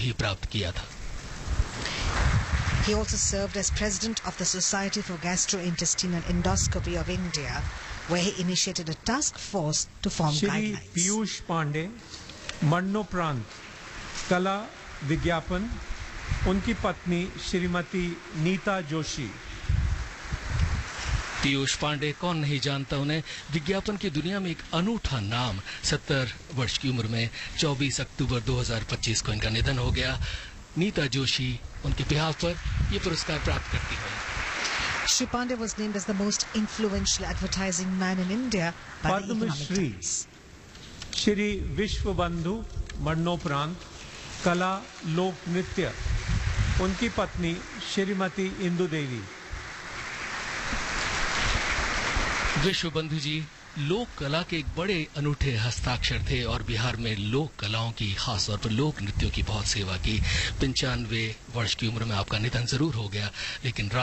ही प्राप्त किया था। He also served as president of the Society for Gastrointestinal Endoscopy of India, where he initiated a task force to form guidelines. Shri Piyush Pandey, मरणोपरांत कला विज्ञापन, उनकी पत्नी श्रीमती नीता जोशी। पीयूष पांडे कौन नहीं जानता उन्हें। विज्ञापन की दुनिया में एक अनूठा नाम। 70 वर्ष की उम्र में 24 अक्टूबर 2025 को इनका निधन हो गया। नीता जोशी उनके बिहाफ पर ये पुरस्कार प्राप्त करती है। Shri Pandey was named as the most influential advertising man in India by the Economic Times. Shri Vishwabandhu मरणोपरांत कला लोक नृत्य, उनकी पत्नी श्रीमती इंदु देवी। विश्वबंधु जी लोक कला के एक बड़े अनूठे हस्ताक्षर थे और बिहार में लोक कलाओं की, खास तौर पर लोक नृत्यों की बहुत सेवा की। 95 वर्ष की उम्र में आपका निधन जरूर हो गया, लेकिन